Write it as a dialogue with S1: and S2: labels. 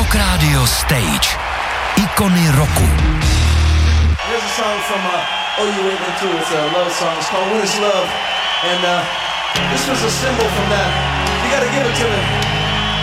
S1: Rock Radio Stage. Ikony roku.
S2: Here's a song from Oh You Wait Me Too. It's a love song. It's called When Is Love. And this was a symbol from that. You gotta give it to me.